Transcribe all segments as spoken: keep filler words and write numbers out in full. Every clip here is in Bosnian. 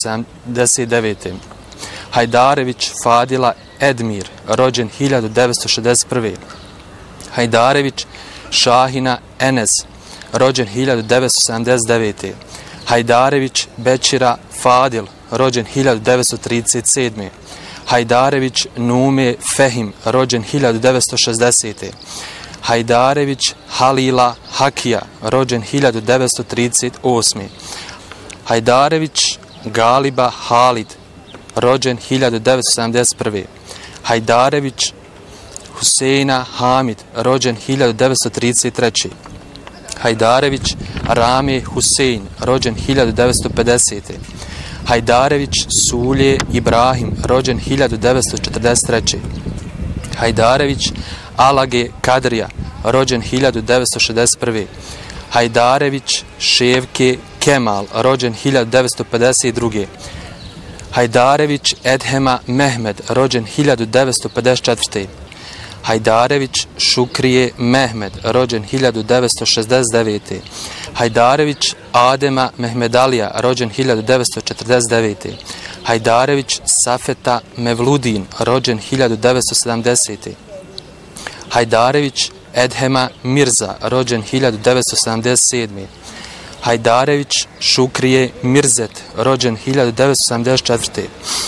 sedamdeset devete. Hajdarević Fadila Edmir, rođen hiljadu devetsto šezdeset prve. Hajdarević Šahina Enes, rođen hiljadu devetsto sedamdeset devete. Hajdarević Bećira Fadil, rođen hiljadu devetsto trideset sedme. Hajdarević Nume Fehim, rođen hiljadu devetsto šezdesete. Hajdarević Halila Hakija, rođen hiljadu devetsto trideset osme. Hajdarević Galiba Halid, rođen hiljadu devetsto sedamdeset prve. Hajdarević Huseina Hamid, rođen hiljadu devetsto trideset treće. Hajdarević Rame Husein, rođen hiljadu devetsto pedesete. Hajdarević Sulje Ibrahim, rođen hiljadu devetsto četrdeset treće. Hajdarević Alage Kadrija, rođen hiljadu devetsto šezdeset prve. Hajdarević Ševke Kemal, rođen hiljadu devetsto pedeset druge. Hajdarević Edhema Mehmed, rođen hiljadu devetsto pedeset četvrte. Hajdarević Šukrije Mehmed, rođen hiljadu devetsto šezdeset devete. Hajdarević Adema Mehmedalija, rođen hiljadu devetsto četrdeset devete. Hajdarević Safeta Mevludin, rođen hiljadu devetsto sedamdesete. Hajdarević Edhema Mirza, rođen hiljadu devetsto sedamdeset sedme. Hajdarević Šukrije Mirzet, rođen hiljadu devetsto sedamdeset četvrte.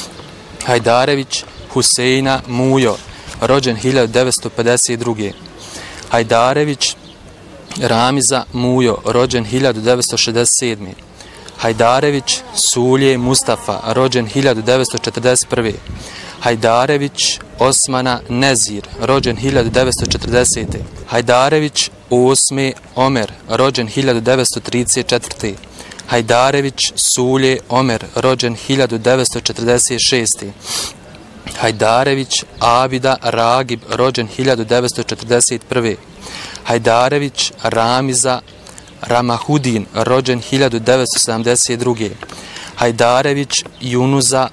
Hajdarević Huseina Mujo, rođen hiljadu devetsto pedeset druge. Hajdarević Ramiza Mujo, rođen hiljadu devetsto šezdeset sedme. Hajdarević Sulje Mustafa, rođen hiljadu devetsto četrdeset prve. Hajdarević Osmana Nezir, rođen hiljadu devetsto četrdesete. Hajdarević Osme Omer, rođen hiljadu devetsto trideset četvrte. Hajdarević Sulje Omer, rođen hiljadu devetsto četrdeset šeste. Hajdarević Abida Ragib, rođen hiljadu devetsto četrdeset prve. Hajdarević Ramiza Ramahudin, rođen hiljadu devetsto sedamdeset druge. Hajdarević Junuza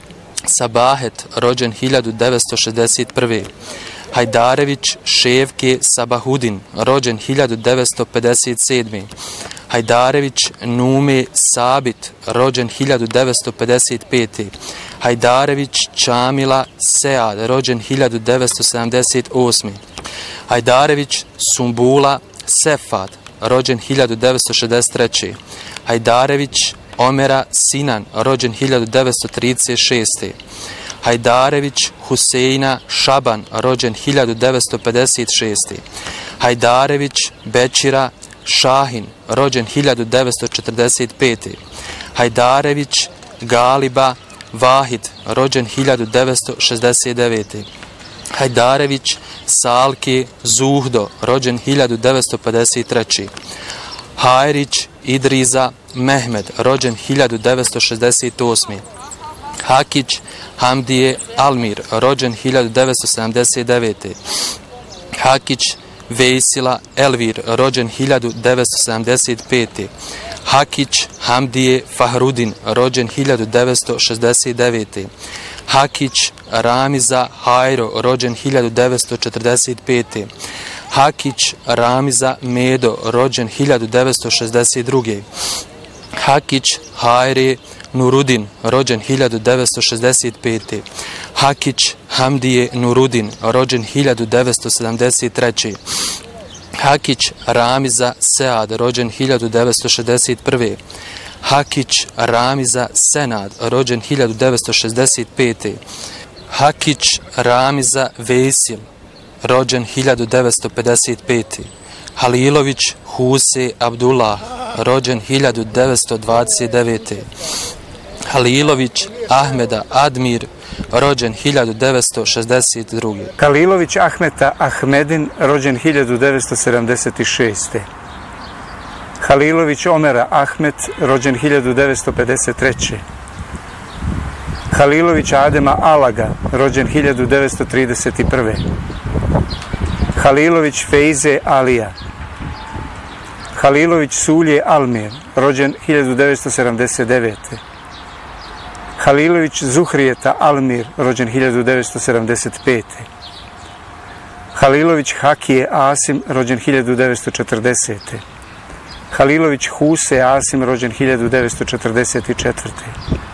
Sabahet, rođen hiljadu devetsto šezdeset prve. Hajdarević Ševke Sabahudin, rođen hiljadu devetsto pedeset sedme. Hajdarević Nume Sabit, rođen hiljadu devetsto pedeset pete. Hajdarević Čamila Sead, rođen hiljadu devetsto sedamdeset osme. Hajdarević Sumbula Sefat, rođen hiljadu devetsto šezdeset treće. Hajdarević Omera Sinan, rođen hiljadu devetsto trideset šeste. Hajdarević Huseina Šaban, rođen hiljadu devetsto pedeset šeste. Hajdarević Bećira Šahin, rođen hiljadu devetsto četrdeset pete. Hajdarević Galiba Vahid, rođen hiljadu devetsto šezdeset devete. Hajdarević Salke Zuhdo, rođen hiljadu devetsto pedeset treće. Hajrić Idriza Mehmed, rođen hiljadu devetsto šezdeset osme. Hakić Hamdije Almir, rođen hiljadu devetsto sedamdeset devete. Hakić Vejsila Elvir, rođen hiljadu devetsto sedamdeset pete. Hakić Hamdije Fahrudin, rođen hiljadu devetsto šezdeset devete. Hakić Ramiza Hajro, rođen hiljadu devetsto četrdeset pete. Hakić Ramiza Medo, rođen hiljadu devetsto šezdeset druge. Hakić Hajre Nurudin, rođen hiljadu devetsto šezdeset pete. Hakić Hamdije Nurudin, rođen hiljadu devetsto sedamdeset treće. Hakić Ramiza Sead, rođen hiljadu devetsto šezdeset prve. Hakić Ramiza Senad, rođen hiljadu devetsto šezdeset pete. Hakić Ramiza Vesil, rođen hiljadu devetsto pedeset pete. Halilović Huse Abdullah, rođen hiljadu devetsto dvadeset devete. Halilović Ahmeda Admir, rođen hiljadu devetsto šezdeset druge. Halilović Ahmeta Ahmedin, rođen hiljadu devetsto sedamdeset šeste. Halilović Omera Ahmet, rođen hiljadu devetsto pedeset treće. Halilović Adema Alaga, rođen hiljadu devetsto trideset prve. Halilović Fejze Alija. Halilović Sulje Almir, rođen hiljadu devetsto sedamdeset devete. Halilović Zuhrijeta Almir, rođen hiljadu devetsto sedamdeset pete. Halilović Hakije Asim, rođen hiljadu devetsto četrdesete. Halilović Huse Asim, rođen hiljadu devetsto četrdeset četvrte.